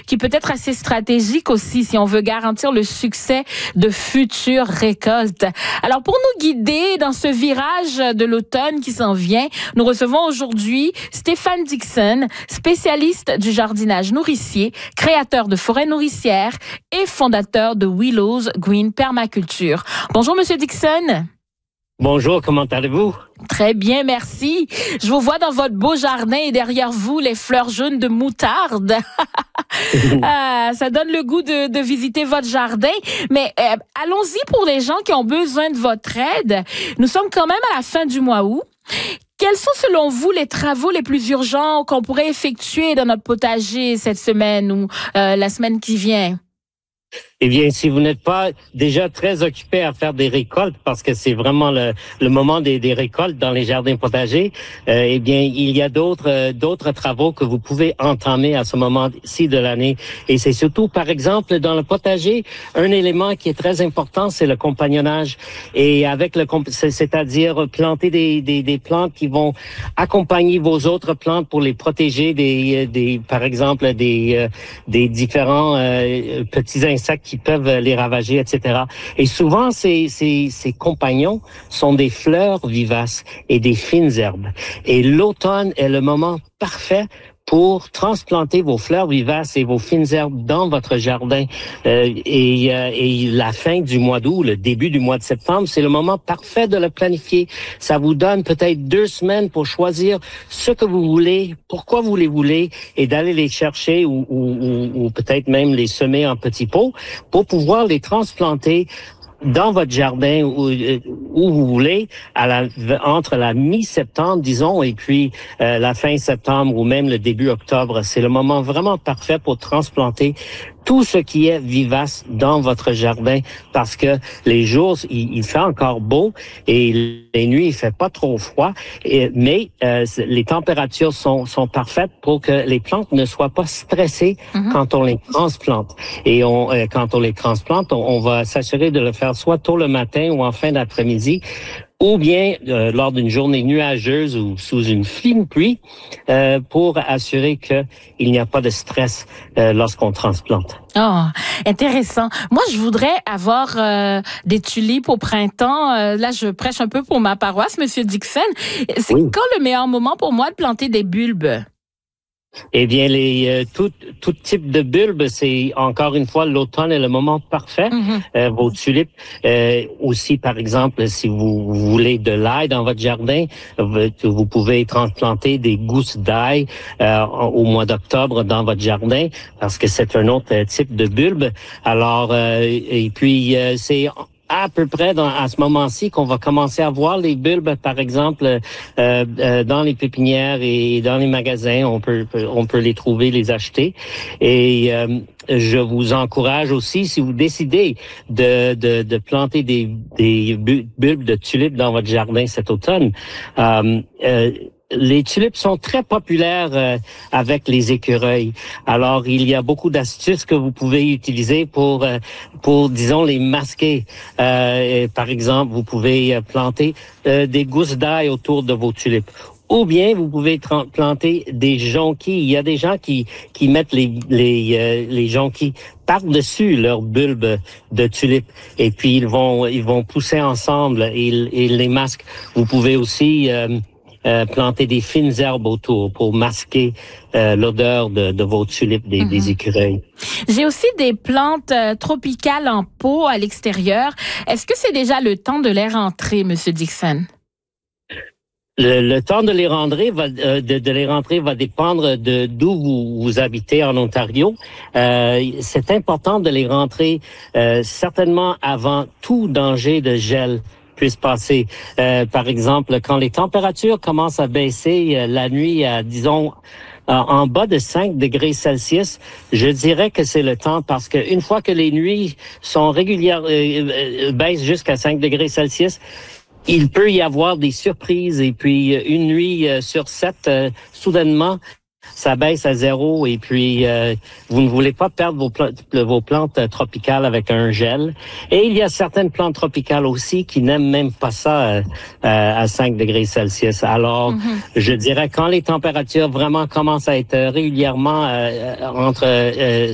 qui peut être assez stratégique aussi si on veut garantir le succès de futures récoltes. Alors, pour nous guider dans ce virage de l'automne qui s'en vient, nous recevons aujourd'hui Stéphane Dixon, spécialiste du jardinage nourricier, créateur de forêts nourricières et fondateur de Willows Green Permaculture. Bonjour, Monsieur Dixon. Bonjour, comment allez-vous? Très bien, merci. Je vous vois dans votre beau jardin et derrière vous, les fleurs jaunes de moutarde. Ça donne le goût de visiter votre jardin. Mais allons-y pour les gens qui ont besoin de votre aide. Nous sommes quand même à la fin du mois août. Quels sont, selon vous, les travaux les plus urgents qu'on pourrait effectuer dans notre potager cette semaine ou la semaine qui vient? Eh bien, si vous n'êtes pas déjà très occupé à faire des récoltes, parce que c'est vraiment le moment des récoltes dans les jardins potagers, eh bien, il y a d'autres travaux que vous pouvez entamer à ce moment-ci de l'année. Et c'est surtout, par exemple, dans le potager, un élément qui est très important, c'est le compagnonnage. Et avec c'est-à-dire planter des plantes qui vont accompagner vos autres plantes pour les protéger par exemple, des différents petits insectes qui peuvent les ravager, etc. Et souvent, ces compagnons sont des fleurs vivaces et des fines herbes. Et l'automne est le moment parfait pour transplanter vos fleurs vivaces et vos fines herbes dans votre jardin. Et la fin du mois d'août, le début du mois de septembre, c'est le moment parfait de le planifier. Ça vous donne peut-être 2 semaines pour choisir ce que vous voulez, pourquoi vous les voulez, et d'aller les chercher ou peut-être même les semer en petits pots pour pouvoir les transplanter dans votre jardin où vous voulez, entre la mi-septembre, disons, et puis la fin septembre ou même le début octobre. C'est le moment vraiment parfait pour transplanter tout ce qui est vivace dans votre jardin, parce que les jours, il fait encore beau et les nuits, il fait pas trop froid, mais les températures sont parfaites pour que les plantes ne soient pas stressées quand on les transplante. Et quand on les transplante, on va s'assurer de le faire soit tôt le matin ou en fin d'après-midi, ou bien lors d'une journée nuageuse ou sous une fine pluie, pour assurer qu'il n'y a pas de stress lorsqu'on transplante. Oh, intéressant. Moi, je voudrais avoir des tulipes au printemps. Là, je prêche un peu pour ma paroisse, Monsieur Dixon. C'est quand le meilleur moment pour moi de planter des bulbes? Eh bien, tout type de bulbes, c'est encore une fois l'automne est le moment parfait. Vos tulipes, aussi par exemple, si vous voulez de l'ail dans votre jardin, vous pouvez transplanter des gousses d'ail au mois d'octobre dans votre jardin, parce que c'est un autre type de bulbe. Alors, et puis c'est à peu près à ce moment-ci qu'on va commencer à voir les bulbes, par exemple, dans les pépinières et dans les magasins. On peut les trouver, les acheter. Et je vous encourage aussi, si vous décidez de planter des bulbes de tulipes dans votre jardin cet automne, les tulipes sont très populaires avec les écureuils. Alors, il y a beaucoup d'astuces que vous pouvez utiliser pour disons, les masquer. Par exemple, vous pouvez planter des gousses d'ail autour de vos tulipes. Ou bien, vous pouvez planter des jonquilles. Il y a des gens qui mettent les jonquilles par-dessus leurs bulbes de tulipes. Et puis, ils vont pousser ensemble et les masquent. Vous pouvez aussi planter des fines herbes autour pour masquer l'odeur de vos tulipes des écureuils. J'ai aussi des plantes tropicales en pot à l'extérieur. Est-ce que c'est déjà le temps de les rentrer, Monsieur Dixon? Le temps de les rentrer va dépendre d'où vous habitez en Ontario. C'est important de les rentrer certainement avant tout danger de gel puisse passer. Par exemple, quand les températures commencent à baisser la nuit à, disons, en bas de 5 degrés Celsius, je dirais que c'est le temps, parce que une fois que les nuits sont régulières, baissent jusqu'à 5 degrés Celsius, il peut y avoir des surprises. Et puis, une nuit sur 7, soudainement, ça baisse à 0 et puis vous ne voulez pas perdre vos plantes tropicales avec un gel. Et il y a certaines plantes tropicales aussi qui n'aiment même pas ça à 5 degrés Celsius. Alors, je dirais quand les températures vraiment commencent à être régulièrement entre